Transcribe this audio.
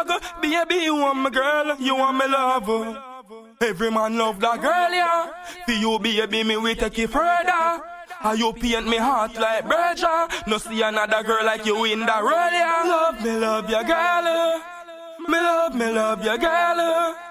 dog. Baby, you want my girl, you want me love. Every man love that girl, yeah. For you, baby, me we take it further. How you paint me heart like Berger. No see another girl like you in the world, yeah. Love your girl. Me love your girl.